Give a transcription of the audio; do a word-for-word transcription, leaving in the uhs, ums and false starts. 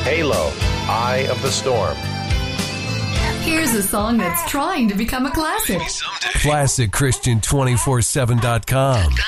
Halo, Eye of the Storm. Here's a song that's trying to become a classic. Classic Christian two forty-seven dot com.